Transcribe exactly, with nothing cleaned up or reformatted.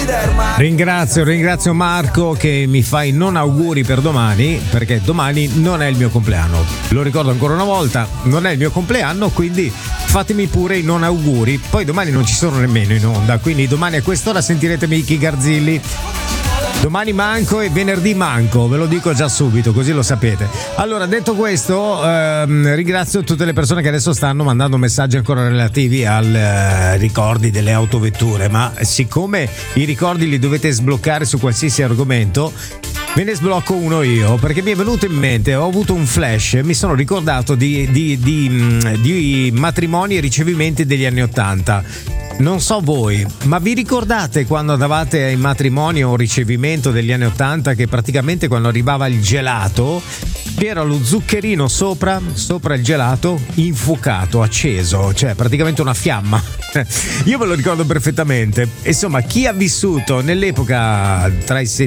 Ringrazio, ringrazio Marco che mi fa i non auguri per domani, perché domani non è il mio compleanno. Lo ricordo ancora una volta, non è il mio compleanno, quindi fatemi pure i non auguri. Poi domani non ci sono nemmeno in onda, quindi domani a quest'ora sentirete Miki Garzilli. Domani manco e venerdì manco, ve lo dico già subito, così lo sapete. Allora, detto questo, ehm, ringrazio tutte le persone che adesso stanno mandando messaggi ancora relativi ai eh, ricordi delle autovetture, ma siccome i ricordi li dovete sbloccare su qualsiasi argomento, ve ne sblocco uno io, perché mi è venuto in mente, ho avuto un flash, mi sono ricordato di, di, di, di matrimoni e ricevimenti degli anni Ottanta. Non so voi, ma vi ricordate quando andavate ai matrimoni o ricevimento degli anni Ottanta che praticamente quando arrivava il gelato c'era lo zuccherino sopra, sopra il gelato infuocato, acceso, cioè praticamente una fiamma. Io me lo ricordo perfettamente. Insomma, chi ha vissuto nell'epoca tra i